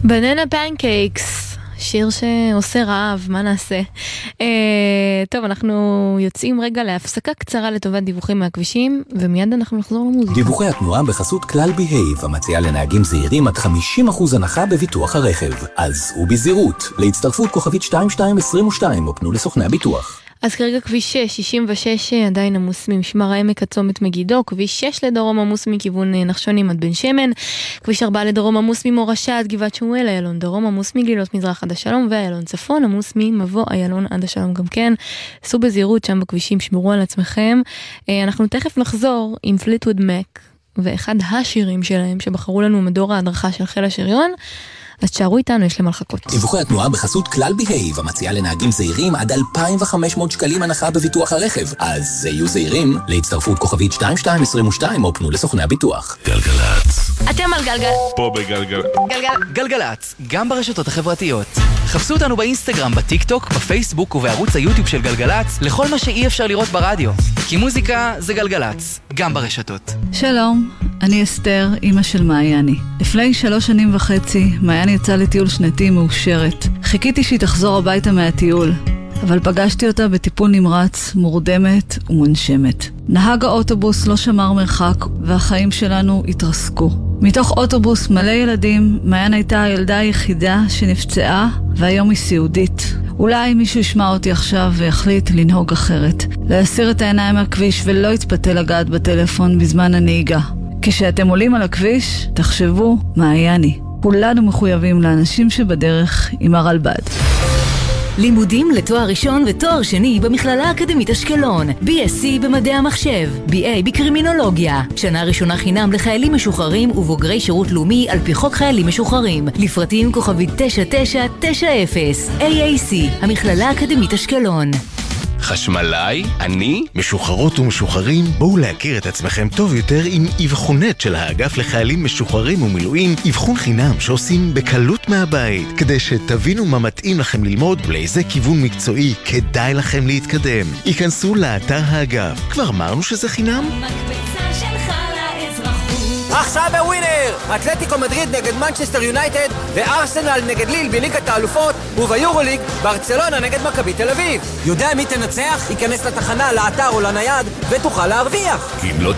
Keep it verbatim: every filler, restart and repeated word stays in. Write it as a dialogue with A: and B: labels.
A: בננה פנקייקס, שיר שעושה רעב, מה נעשה? אה, טוב, אנחנו יוצאים רגע להפסקה קצרה לטובת דיווחים מהכבישים, ומיד אנחנו נחזור למוזיקה.
B: דיווחי התנועה בחסות כלל בהייב, המציעה לנהגים זהירים עד חמישים אחוז הנחה בביטוח הרכב. אז הוא בזהירות, להצטרפות כוכבית שתיים שתיים עשרים ושתיים, או פנו לסוכני הביטוח.
A: אז כרגע כביש שש, שישים ושש עדיין עמוס ממשמר העמק הצומת מגידו, כביש שש לדרום עמוס מכיוון נחשונים עד בן שמן, כביש ארבע לדרום עמוס ממורשה עד גבעת שמואל, איילון דרום עמוס מגילות מזרח עד השלום, ואיילון צפון עמוס ממבוא איילון עד השלום גם כן. סעו בזהירות שם בכבישים, שמרו על עצמכם. אנחנו תכף נחזור עם פליטווד מק, ואחד השירים שלהם שבחרו לנו מדור ההדרכה של חיל השריון, אז תשארו איתנו, יש להם לחכות.
B: דיווחי התנועה בחסות כלל בהייב, המציעה לנהגים זהירים עד אלפיים וחמש מאות שקלים הנחה בביטוח הרכב. אז יהיו זהירים, להצטרפות כוכבית שתיים שתיים עשרים ושתיים, או פנו לסוכני הביטוח.
C: גלגלץ.
A: אתם על גלגל.
C: פה בגלגל.
A: גלגל.
D: גלגלץ, גם ברשתות החברתיות. חפשו אותנו באינסטגרם, בטיק טוק, בפייסבוק ובערוץ היוטיוב של גלגלץ, לכל מה שאי אפשר לראות ברדיו. כי מוזיקה זה גלגלץ, גם ברשתות.
E: שלום, אני אסתר, אמא של מעייני. לפני שלוש שנים וחצי, מעייני יצאה לטיול שנתי מאושרת. חיכיתי שהיא תחזור הביתה מהטיול, אבל פגשתי אותה בטיפול נמרץ, מורדמת ומונשמת. נהג האוטובוס לא שמר מרחק, והחיים שלנו התרסקו. מתוך אוטובוס מלא ילדים, מעיין הייתה הילדה היחידה שנפצעה, והיום היא סיעודית. אולי מישהו ישמע אותי עכשיו ויחליט לנהוג אחרת. להסיר את העיניים מהכביש ולא יתפתה לגעת בטלפון בזמן הנהיגה. כשאתם עולים על הכביש, תחשבו מעייני. כולנו מחויבים לאנשים שבדרך עם הרלב"ד.
F: לימודים לתואר ראשון ותואר שני במכללה האקדמית אשקלון. בי אס סי במדעי המחשב, בי איי בקרימינולוגיה. שנה ראשונה חינם לחיילים משוחררים ובוגרי שירות לאומי על פי חוק חיילים משוחררים. לפרטים כוכבית תשע תשע תשע אפס. איי איי סי, המכללה האקדמית אשקלון.
C: חשמלאי, אני, משוחררות ומשוחררים, בואו להכיר את עצמכם טוב יותר עם אבחונת של האגף לחיילים משוחררים ומילואים, אבחון חינם שעושים בקלות מהבית, כדי שתבינו מה מתאים לכם ללמוד ולאיזה כיוון מקצועי כדאי לכם להתקדם. ייכנסו לאתר האגף. כבר אמרנו שזה חינם?
F: מקבצה שלך לאזרחות.
G: עכשיו בווינר! אתלטיקו מדריד נגד מנצ'סטר יונייטד וארסנל נגד ליל בליגת האלופות, וביורוליג ברצלונה נגד מכבי תל אביב. יודע מי תנצח? ייכנס לתחנה, לאתר או לנייד ותוכל להרוויח.
C: כי אם לא